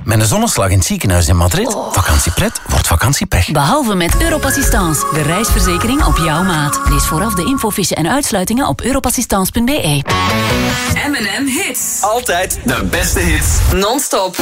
met een zonneslag in het ziekenhuis in Madrid. Vakantiepret wordt vakantiepech. Behalve met Europassistance, de reisverzekering op jouw maat. Lees vooraf de infofiche en uitsluitingen op europassistance.be. M&M Hits. Altijd de beste hits. Non-stop.